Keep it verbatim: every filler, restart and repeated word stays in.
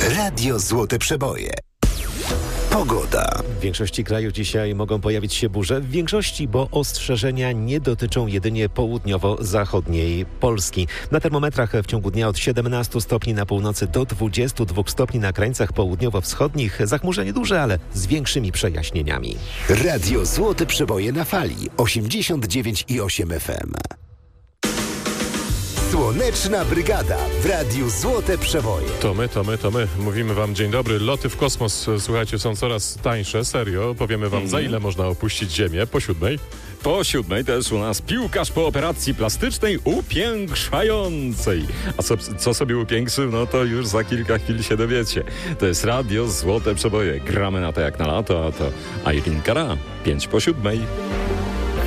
Radio Złote Przeboje. Pogoda. W większości kraju dzisiaj mogą pojawić się burze. W większości, bo ostrzeżenia nie dotyczą jedynie południowo-zachodniej Polski. Na termometrach w ciągu dnia od siedemnastu stopni na północy do dwudziestu dwóch stopni na krańcach południowo-wschodnich. Zachmurzenie duże, ale z większymi przejaśnieniami. Radio Złote Przeboje na fali osiemdziesiąt dziewięć i osiem F M. Słoneczna Brygada w Radiu Złote Przeboje. To my, to my, to my. Mówimy wam dzień dobry. Loty w kosmos, słuchajcie, są coraz tańsze. Serio. Powiemy wam, mm. za ile można opuścić Ziemię. Po siódmej. Po siódmej też u nas piłkarz po operacji plastycznej upiększającej. A co, co sobie upiększył, no to już za kilka chwil się dowiecie. To jest Radio Złote Przeboje. Gramy na to jak na lato, a to Irene Cara. Pięć po siódmej.